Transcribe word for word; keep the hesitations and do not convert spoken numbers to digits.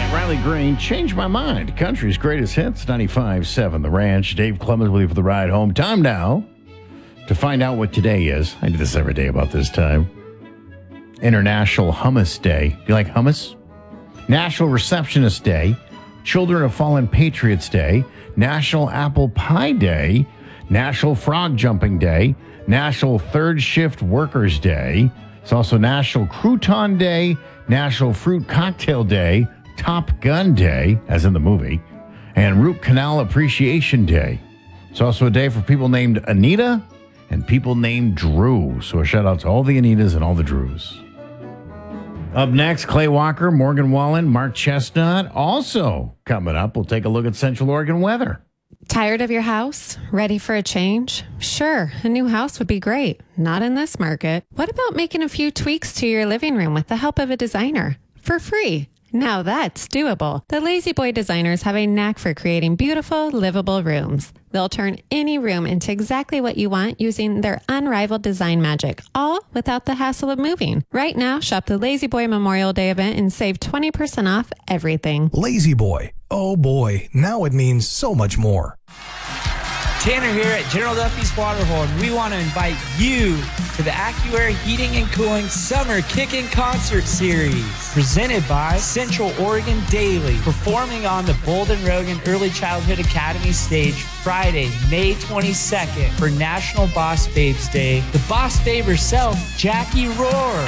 Riley Green, Change My Mind. Country's greatest hits, ninety-five point seven The Ranch. Dave Clemens with you for the ride home. Time now to find out what today is. I do this every day about this time. International Hummus Day. You like hummus? National Receptionist Day. Children of Fallen Patriots Day. National Apple Pie Day. National Frog Jumping Day. National Third Shift Workers Day. It's also National Crouton Day. National Fruit Cocktail Day. Top Gun Day, as in the movie, and Root Canal Appreciation Day. It's also a day for people named Anita and people named Drew. So a shout out to all the Anitas and all the Drews. Up next, Clay Walker, Morgan Wallen, Mark Chestnut. Also coming up, we'll take a look at Central Oregon weather. Tired of your house? Ready for a change? Sure, a new house would be great. Not in this market. What about making a few tweaks to your living room with the help of a designer? For free. Now that's doable. The Lazy Boy designers have a knack for creating beautiful, livable rooms. They'll turn any room into exactly what you want using their unrivaled design magic, all without the hassle of moving. Right now, shop the Lazy Boy Memorial Day event and save twenty percent off everything. Lazy Boy. Oh boy, now it means so much more. Tanner here at General Duffy's Waterhole. We want to invite you to the AccuAir Heating and Cooling Summer Kickin' Concert Series, presented by Central Oregon Daily, performing on the Bolden Rogan Early Childhood Academy stage Friday, May twenty-second for National Boss Babes Day. The Boss Babe herself, Jackie Rohr.